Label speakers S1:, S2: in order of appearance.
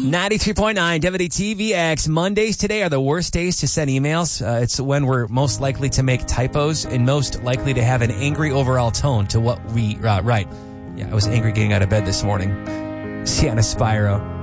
S1: 93.9 WTVX. Mondays today are the worst days to send emails. It's when we're most likely to make typos and most likely to have an angry overall tone to what we write. Yeah, I was angry getting out of bed this morning. Sienna Spyro.